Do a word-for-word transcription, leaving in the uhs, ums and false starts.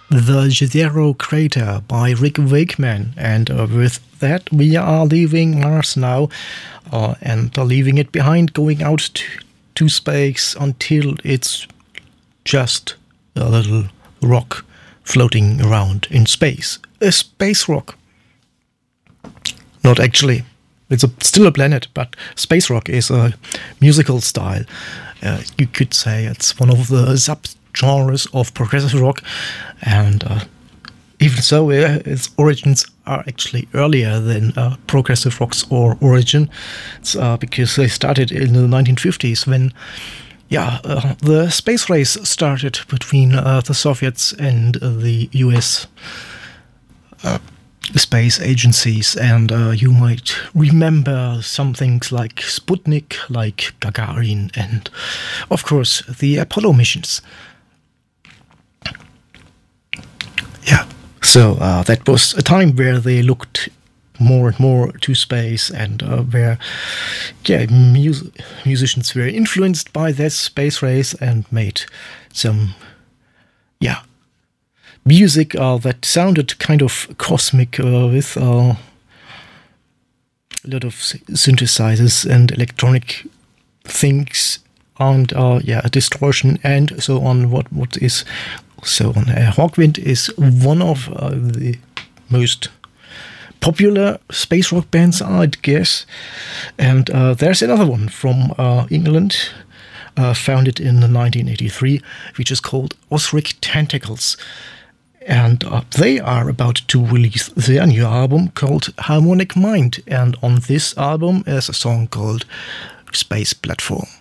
The Jezero Crater by Rick Wakeman. And uh, with that, we are leaving Mars now uh, and uh, leaving it behind, going out to, to space until it's just a little rock floating around in space. A space rock. Not actually. It's a, still a planet, but space rock is a musical style. Uh, you could say it's one of the subgenres of progressive rock, and uh, even so, uh, its origins are actually earlier than uh, progressive rock's or origin. It's uh, because they started in the nineteen fifties when, yeah, uh, the space race started between uh, the Soviets and uh, the U S Uh, space agencies, and uh, you might remember some things like Sputnik, like Gagarin, and of course the Apollo missions. Yeah, so uh, that was a time where they looked more and more to space, and uh, where yeah, mus- musicians were influenced by that space race and made some yeah music uh, that sounded kind of cosmic uh, with uh, a lot of synthesizers and electronic things, and uh, yeah, distortion and so on. What what is so on? Uh, Hawkwind is one of uh, the most popular space rock bands, I'd guess. And uh, there's another one from uh, England, uh, founded in nineteen eighty-three, which is called Osric Tentacles. And uh, they are about to release their new album called Harmonic Mind. And on this album is a song called Space Platform.